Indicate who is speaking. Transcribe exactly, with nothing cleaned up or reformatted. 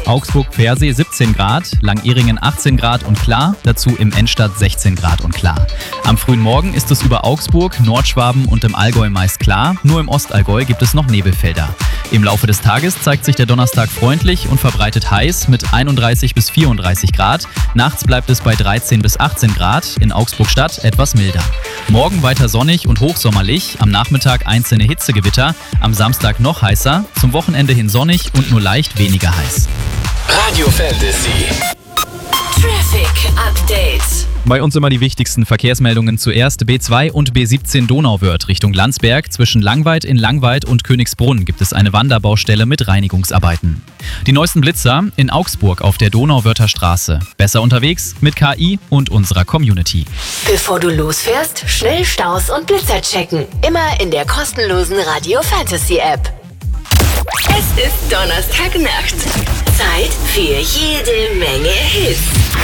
Speaker 1: Augsburg-Pfersee siebzehn Grad, Langehringen achtzehn Grad und klar, dazu im Endstadt sechzehn Grad und klar. Am frühen Morgen ist es über Augsburg, Nordschwaben und im Allgäu meist klar, nur im Ostallgäu gibt es noch Nebelfelder. Im Laufe des Tages zeigt sich der Donnerstag freundlich und verbreitet heiß mit einunddreißig bis vierunddreißig Grad. Nachts bleibt es bei dreizehn bis achtzehn Grad, in Augsburg-Stadt etwas milder. Morgen weiter sonnig und hochsommerlich, am Nachmittag einzelne Hitzegewitter, am Samstag noch heißer, zum Wochenende hin sonnig und nur leicht weniger heiß.
Speaker 2: Radio Fantasy
Speaker 3: Traffic Update.
Speaker 1: Bei uns immer die wichtigsten Verkehrsmeldungen zuerst. B zwei und B siebzehn Donauwörth Richtung Landsberg. Zwischen Langweid in Langweid und Königsbrunn gibt es eine Wanderbaustelle mit Reinigungsarbeiten. Die neuesten Blitzer in Augsburg auf der Donauwörther Straße. Besser unterwegs mit K I und unserer Community.
Speaker 3: Bevor du losfährst, schnell Staus und Blitzer checken. Immer in der kostenlosen Radio Fantasy App. Es ist Donnerstagnacht. Zeit für jede Menge Hits.